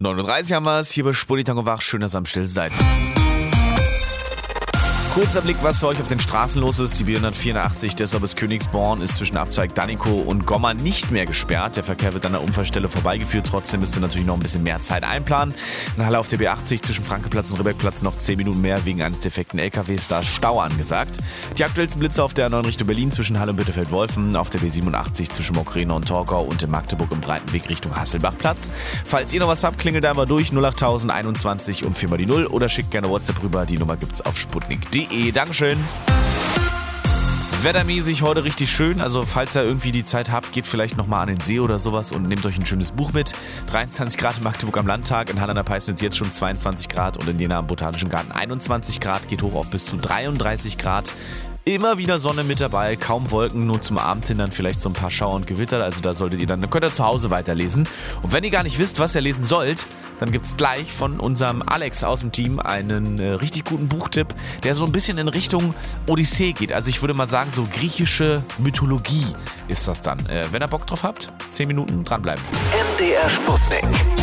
9:30 haben wir es, hier bei Spudi Tango Wach. Schön, dass ihr am Still seid. Kurzer Blick, was für euch auf den Straßen los ist. Die B184 Dessau bis Königsborn ist zwischen Abzweig Dannikow und Gomma nicht mehr gesperrt. Der Verkehr wird an der Unfallstelle vorbeigeführt. Trotzdem müsst ihr natürlich noch ein bisschen mehr Zeit einplanen. In Halle auf der B80 zwischen Frankeplatz und Ribbeckplatz noch 10 Minuten mehr wegen eines defekten LKWs. Da ist Stau angesagt. Die aktuellsten Blitze auf der A9 Richtung Berlin zwischen Halle und Bitterfeld-Wolfen, auf der B87 zwischen Mockrene und Torgau und in Magdeburg im Breitenweg Richtung Hasselbachplatz. Falls ihr noch was habt, klingelt einmal durch 08021 und 4 mal die 0 oder schickt gerne WhatsApp rüber. Die Nummer gibt's auf sputnik.de. Dankeschön. Wettermäßig heute richtig schön, also falls ihr irgendwie die Zeit habt, geht vielleicht nochmal an den See oder sowas und nehmt euch ein schönes Buch mit. 23 Grad in Magdeburg am Landtag, in Halle an der Peisnitz jetzt schon 22 Grad und in Jena am Botanischen Garten 21 Grad, geht hoch auf bis zu 33 Grad. Immer wieder Sonne mit dabei, kaum Wolken, nur zum Abend hin dann vielleicht so ein paar Schauer und Gewitter, also da könnt ihr zu Hause weiterlesen. Und wenn ihr gar nicht wisst, was ihr lesen sollt, dann gibt's gleich von unserem Alex aus dem Team einen richtig guten Buchtipp, der so ein bisschen in Richtung Odyssee geht. Also ich würde mal sagen, so griechische Mythologie ist das dann. Wenn ihr Bock drauf habt, 10 Minuten dranbleiben. MDR Sputnik.